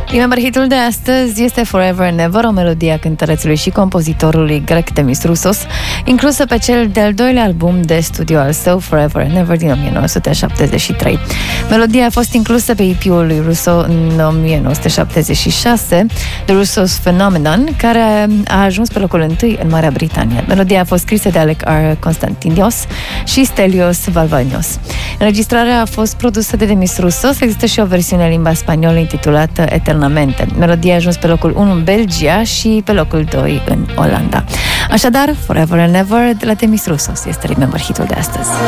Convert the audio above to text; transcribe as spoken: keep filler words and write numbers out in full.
Remember hitul de astăzi este Forever and Never, o melodie a cântărețului și compozitorului grec Demis Roussos, inclusă pe cel de-al doilea album de studio al său, Forever and Never, din nouăsprezece șaptezeci și trei. Melodia a fost inclusă pe E P-ul lui Rousseau în nouăsprezece șaptezeci și șase, The Rousseau's Phenomenon, care a ajuns pe locul întâi în Marea Britanie. Melodia a fost scrisă de Alec R. Constantinios și Stelios Valvanios. Înregistrarea a fost produsă de Demis Roussos. Există și o versiune în limba spaniolă intitulată Eternamente. Melodia a ajuns pe locul unu în Belgia și pe locul doi în Olanda. Așadar, Forever and Never de la Demis Roussos este Remember hitul de astăzi.